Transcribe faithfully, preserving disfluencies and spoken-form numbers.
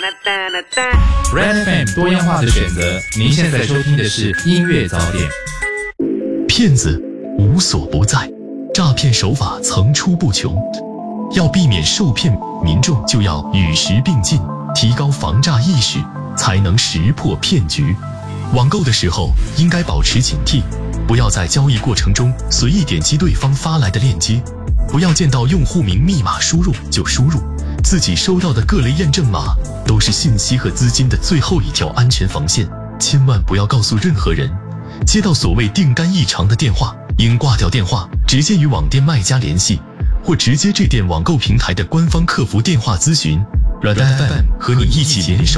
Red F M 多样化的选择，您现在收听的是音乐早点。 骗子无所不在，诈骗手法层出不穷。要避免受骗，民众就要与时并进，提高防诈意识，才能识破骗局。网购的时候应该保持警惕，不要在交易过程中随意点击对方发来的链接，不要见到用户名密码输入就输入，自己收到的各类验证码都是信息和资金的最后一条安全防线，千万不要告诉任何人。接到所谓订单异常的电话，应挂掉电话，直接与网店卖家联系，或直接致电网购平台的官方客服电话咨询。Red F M 和你一起联手